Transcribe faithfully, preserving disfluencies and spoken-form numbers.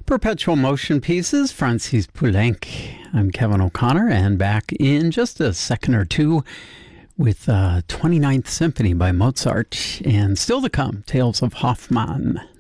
Perpetual Motion Pieces, Francis Poulenc. I'm Kevin O'Connor, and back in just a second or two with uh, twenty-ninth Symphony by Mozart, and still to come, Tales of Hoffmann.